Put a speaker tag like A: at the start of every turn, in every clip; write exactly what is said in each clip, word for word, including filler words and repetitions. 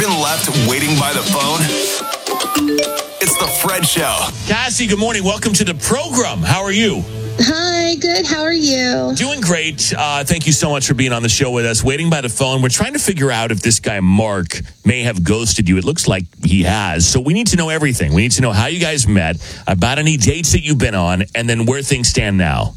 A: been left waiting by the phone? It's the Fred Show.
B: Cassie, good morning. Welcome to the program. How are you?
C: Hi, good. How are you?
B: Doing great. Uh, thank you so much for being on the show with us. Waiting by the phone. We're trying to figure out if this guy, Mark, may have ghosted you. It looks like he has. So we need to know everything. We need to know how you guys met, about any dates that you've been on, and then where things stand now.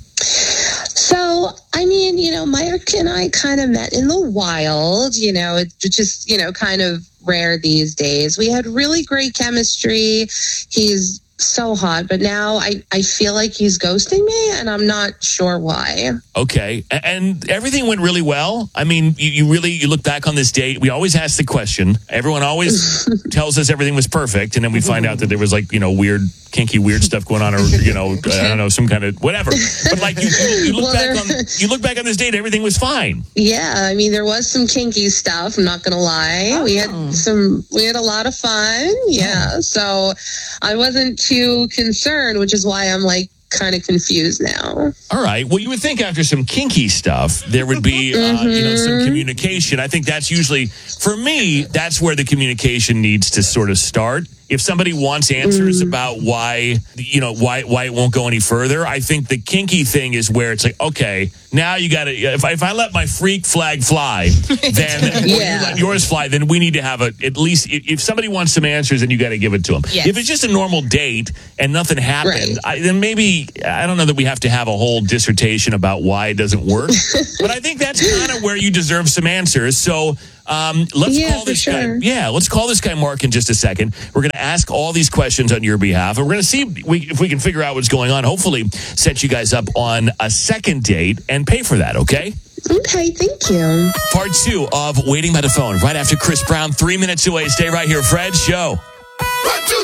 C: So, I mean, you know, Mark and I kind of met in the wild. You know, it's just, you know, kind of rare these days. We had really great chemistry. He's so hot, but now I, I feel like he's ghosting me, and I'm not sure why.
B: Okay. And everything went really well. I mean, you, you really, you look back on this date, we always ask the question. Everyone always tells us everything was perfect, and then we find out that there was like, you know, weird, kinky, weird stuff going on, or, you know, I don't know, some kind of whatever. But like, you, you, look,
C: Well,
B: back
C: there-
B: on, you look back on this date, everything was fine.
C: Yeah, I mean, there was some kinky stuff. I'm not going to lie. We had some, we had a lot of fun. Yeah. So I wasn't too concerned, which is why I'm like kind of confused now.
B: All right. Well, you would think after some kinky stuff, there would be, uh, you know, some communication. I think that's usually, for me, that's where the communication needs to sort of start. If somebody wants answers mm. about why, you know, why why it won't go any further, I think the kinky thing is where it's like, okay, now you got to, if I, if I let my freak flag fly, then,
C: yeah.
B: or you let yours fly, then we need to have a, at least, if, if somebody wants some answers, then you got to give it to them.
D: Yes.
B: If it's just a normal date and nothing happened,
C: Right.
B: I, then maybe, I don't know that we have to have a whole dissertation about why it doesn't work, but I think that's kind of where you deserve some answers. So, Um, let's
C: Yeah,
B: call this
C: for
B: guy.
C: sure.
B: Yeah, let's call this guy Mark in just a second. We're going to ask all these questions on your behalf, and we're going to see if we, if we can figure out what's going on. Hopefully, set you guys up on a second date and pay for that. Okay.
C: Okay, thank you.
B: Part two of Waiting by the Phone right after Chris Brown. Three minutes away. Stay right here, Fred Show.